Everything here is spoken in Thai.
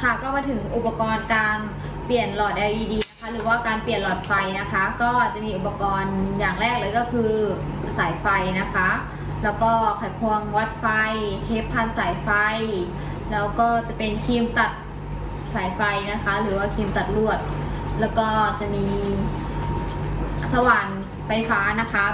ค่ะก็มาถึงอุปกรณ์การเปลี่ยนหลอด LED นะคะหรือว่าการเปลี่ยนหลอดไฟนะคะก็จะมีอุปกรณ์อย่างแรกเลยก็คือสายไฟนะคะแล้วก็ไขควงวัดไฟเทปพันสายไฟแล้วก็จะเป็นครีมตัดสายไฟนะคะหรือว่าครีมตัดลวดแล้วก็จะมีสว่านไฟฟ้านะคะ